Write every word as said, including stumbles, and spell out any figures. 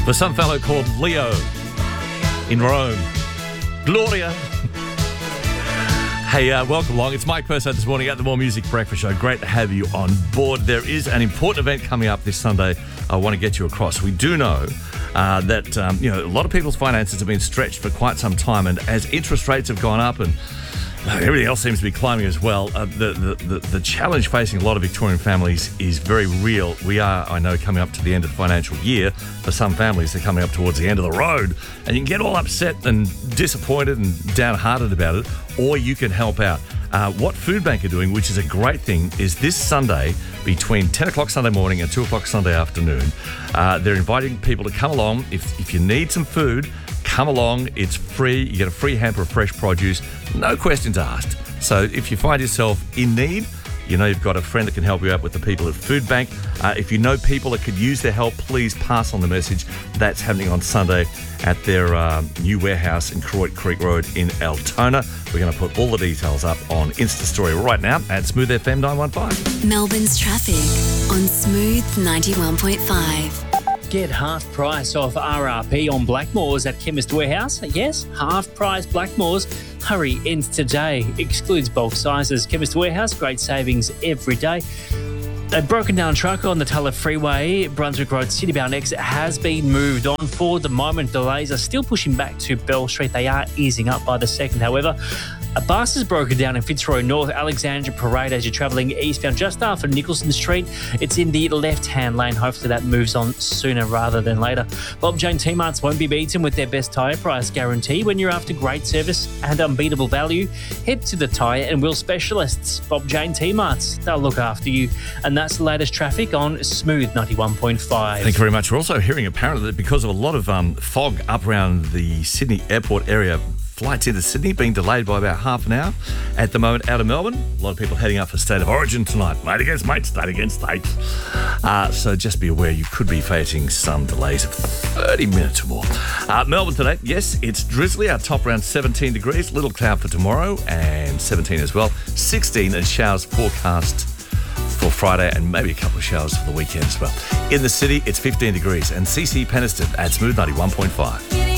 For some fellow called Leo in Rome. Gloria. Hey, uh, welcome along. It's Mike Purcell this morning at the More Music Breakfast Show. Great to have you on board. There is an important event coming up this Sunday I want to get you across. We do know uh, that um, you know a lot of people's finances have been stretched for quite some time, and as interest rates have gone up and everything else seems to be climbing as well, uh, the, the, the, the challenge facing a lot of Victorian families is very real. We are, I know, coming up to the end of the financial year. For some families, they're coming up towards the end of the road, and you can get all upset and disappointed and downhearted about it, or you can help out. Uh, what Food Bank are doing, which is a great thing, is this Sunday between ten o'clock Sunday morning and two o'clock Sunday afternoon, uh, they're inviting people to come along. If, if you need some food, come along. It's free. You get a free hamper of fresh produce. No questions asked. So if you find yourself in need, you know you've got a friend that can help you out with the people at Food Bank. Uh, if you know people that could use their help, please pass on the message. That's happening on Sunday at their uh, new warehouse in Croyt Creek Road in Altona. We're going to put all the details up on Insta Story right now at Smooth F M nine one five. Melbourne's traffic on Smooth ninety-one point five. Get half price off R R P on Blackmores at Chemist Warehouse. Yes, half price Blackmores. Hurry, ends today. Excludes bulk sizes. Chemist Warehouse, great savings every day. A broken down truck on the Tulla Freeway, Brunswick Road, Citybound exit has been moved on for the moment. Delays are still pushing back to Bell Street. They are easing up by the second, however. A bus is broken down in Fitzroy North, Alexandra Parade as you're travelling eastbound just after Nicholson Street. It's in the left-hand lane. Hopefully that moves on sooner rather than later. Bob Jane T-Marts won't be beaten with their best tyre price guarantee. When you're after great service and unbeatable value, head to the tyre and wheel specialists. Bob Jane T-Marts, they'll look after you. And that's the latest traffic on Smooth ninety-one point five. Thank you very much. We're also hearing apparently that because of a lot of um, fog up around the Sydney airport area, flights into Sydney being delayed by about half an hour at the moment out of Melbourne. A lot of people heading up for State of Origin tonight. Mate against mate, state against state. Uh, so just be aware you could be facing some delays of thirty minutes or more. Uh, Melbourne today, yes, it's drizzly. Our top around seventeen degrees. Little cloud for tomorrow and seventeen as well. sixteen and showers forecast for Friday and maybe a couple of showers for the weekend as well. In the city, it's fifteen degrees. And C C Peniston at Smooth ninety-one point five.